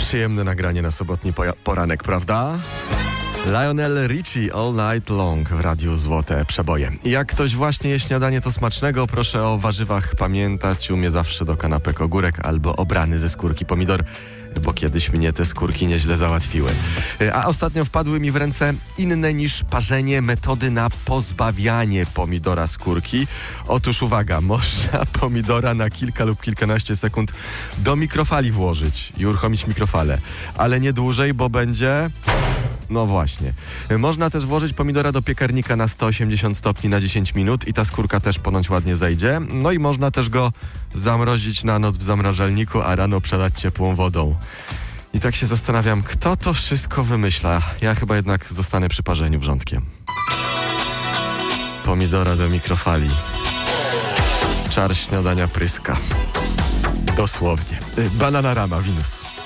Przyjemne nagranie na sobotni poranek, prawda? Lionel Richie All Night Long w Radiu Złote Przeboje. Jak ktoś właśnie je śniadanie to smacznego, proszę o warzywach pamiętać. U mnie zawsze do kanapek ogórek albo obrany ze skórki pomidor, bo kiedyś mnie te skórki nieźle załatwiły. A ostatnio wpadły mi w ręce inne niż parzenie metody na pozbawianie pomidora skórki. Otóż uwaga, można pomidora na kilka lub kilkanaście sekund do mikrofali włożyć i uruchomić mikrofalę, ale nie dłużej, bo będzie... No właśnie. Można też włożyć pomidora do piekarnika na 180 stopni na 10 minut i ta skórka też ponoć ładnie zejdzie. No i można też go zamrozić na noc w zamrażalniku, a rano przelać ciepłą wodą. I tak się zastanawiam, kto to wszystko wymyśla. Ja chyba jednak zostanę przy parzeniu wrzątkiem. Pomidora do mikrofali. Czar śniadania pryska. Dosłownie. Bananarama, Winus.